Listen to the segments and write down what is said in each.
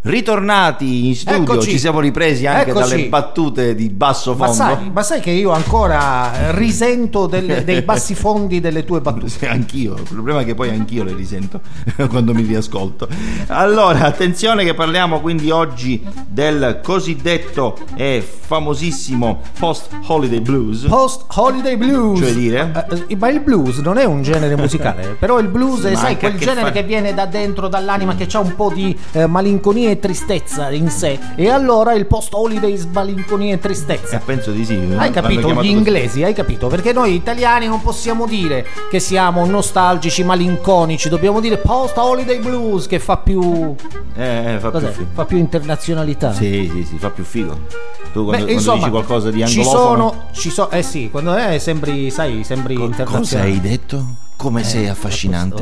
Ritornati in studio, Eccoci. ci siamo ripresi anche Eccoci. dalle battute di basso fondo. Ma sai che io ancora risento dei bassi fondi delle tue battute. Sì, anch'io, il problema è che poi anch'io le risento quando mi riascolto. Allora, attenzione che parliamo quindi oggi del cosiddetto e famosissimo post-holiday blues. Post-holiday blues. Cioè dire? Ma il blues non è un genere musicale, però il blues è, Ma sai, anche quel a che genere che viene da dentro, dall'anima, che c'ha un po' di malinconia e tristezza in sé. E allora il post-holiday malinconia e tristezza. Penso di sì. Hai capito? Gli così. inglesi, hai capito? Perché noi italiani non possiamo dire che siamo nostalgici, malinconici, dobbiamo dire post-holiday blues, che fa più... Fa più figo. Fa più internazionalità. Sì, fa più figo. Tu quando insomma, dici qualcosa di anglofono... sì, quando sembri internazionale. Cosa hai detto? Come sei affascinante.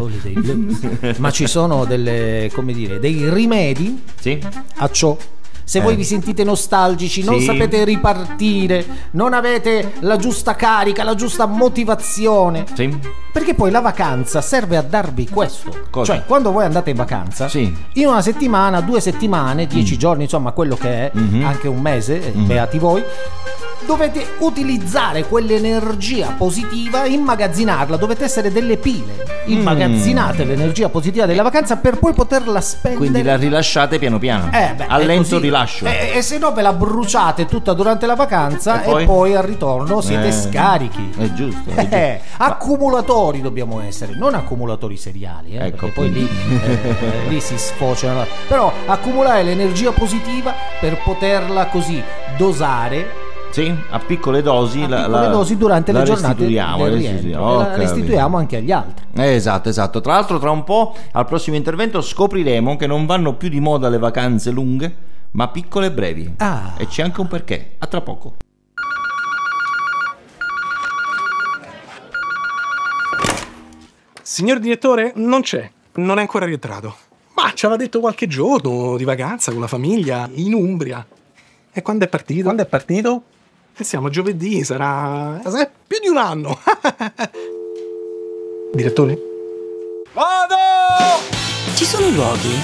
Ma ci sono dei rimedi Sì? a ciò. Se voi vi sentite nostalgici, non Sì. sapete ripartire, non avete la giusta carica, la giusta motivazione, Sì? perché poi la vacanza serve a darvi questo. Cosa? Cioè, quando voi andate in vacanza, Sì. in una settimana, 2 settimane, 10 giorni, insomma, quello che è, anche un mese, beati voi, dovete utilizzare quell'energia positiva, immagazzinarla, dovete essere delle pile. Immagazzinate l'energia positiva della vacanza per poi poterla spendere. Quindi la rilasciate piano piano. A è lento così. rilascio. E se no ve la bruciate tutta durante la vacanza e poi al ritorno siete scarichi. È giusto. Accumulatori dobbiamo essere, non accumulatori seriali, Ecco, perché poi lì si sfociano. Però accumulare l'energia positiva per poterla così dosare. Sì, a piccole dosi. Le dosi durante le giornate restituiamo, del rientro. La restituiamo anche agli altri. Esatto. Tra l'altro, tra un po' al prossimo intervento scopriremo che non vanno più di moda le vacanze lunghe, ma piccole e brevi. E c'è anche un perché. A tra poco. Signor direttore, non c'è. Non è ancora rientrato. Ma ci aveva detto qualche giorno di vacanza con la famiglia in Umbria. E quando è partito? Quando è partito? Siamo a giovedì, sarà più di un anno. Direttore? Ci sono luoghi